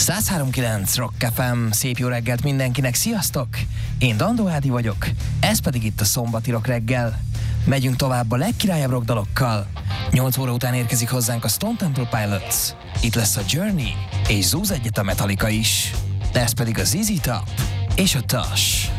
103.9 Rock FM, szép jó reggelt mindenkinek, sziasztok! Én Dandó Ádi vagyok, ez pedig itt a szombati rock reggel. Megyünk tovább a legkirályabb rockdalokkal. 8 óra után érkezik hozzánk a Stone Temple Pilots, itt lesz a Journey, és zúz egyet a Metallica is. Ez pedig a ZZ Top és a Tosh.